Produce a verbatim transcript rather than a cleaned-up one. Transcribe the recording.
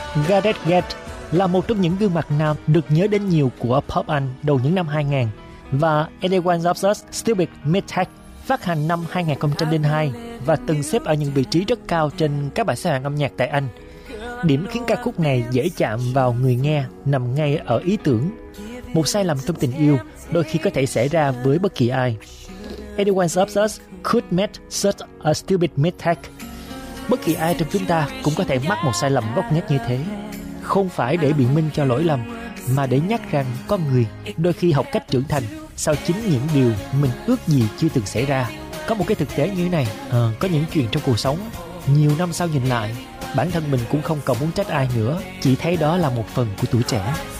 Gareth Gates là một trong những gương mặt nam được nhớ đến nhiều của pop Anh đầu những năm hai nghìn, và Anyone Loves Us Stupid Mid-Tech phát hành năm hai nghìn không trăm lẻ hai và từng xếp ở những vị trí rất cao trên các bảng xếp hạng âm nhạc tại Anh. Điểm khiến ca khúc này dễ chạm vào người nghe nằm ngay ở ý tưởng. Một sai lầm trong tình yêu đôi khi có thể xảy ra với bất kỳ ai. Anyone Loves Us could make such a stupid mistake. Bất kỳ ai trong chúng ta cũng có thể mắc một sai lầm ngốc nghếch như thế. Không phải để biện minh cho lỗi lầm, mà để nhắc rằng con người đôi khi học cách trưởng thành sau chính những điều mình ước gì chưa từng xảy ra. Có một cái thực tế như thế này, à, có những chuyện trong cuộc sống nhiều năm sau nhìn lại, bản thân mình cũng không còn muốn trách ai nữa, chỉ thấy đó là một phần của tuổi trẻ.